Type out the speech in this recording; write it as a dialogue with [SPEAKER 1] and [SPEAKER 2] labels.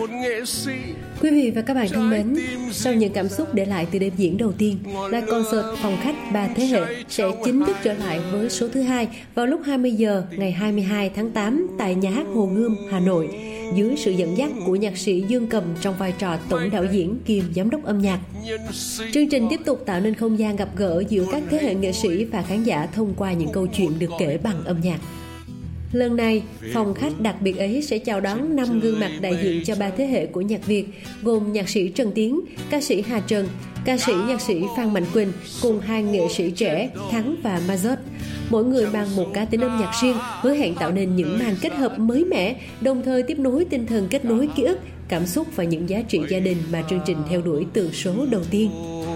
[SPEAKER 1] Quý vị và các bạn thân mến, sau những cảm xúc để lại từ đêm diễn đầu tiên, live concert phòng khách 3 thế hệ sẽ chính thức trở lại với số thứ 2 vào lúc 20 giờ ngày 22 tháng 8 tại Nhà hát Hồ Gươm, Hà Nội, dưới sự dẫn dắt của nhạc sĩ Dương Cầm trong vai trò tổng đạo diễn kiêm giám đốc âm nhạc. Chương trình tiếp tục tạo nên không gian gặp gỡ giữa các thế hệ nghệ sĩ và khán giả thông qua những câu chuyện được kể bằng âm nhạc. Lần này, phòng khách đặc biệt ấy sẽ chào đón 5 gương mặt đại diện cho 3 thế hệ của nhạc Việt, gồm nhạc sĩ Trần Tiến, ca sĩ Hà Trần, ca sĩ nhạc sĩ Phan Mạnh Quỳnh cùng 2 nghệ sĩ trẻ Thắng và Mazot. Mỗi người mang một cá tính âm nhạc riêng, hứa hẹn tạo nên những màn kết hợp mới mẻ, đồng thời tiếp nối tinh thần kết nối ký ức, cảm xúc và những giá trị gia đình mà chương trình theo đuổi từ số đầu tiên.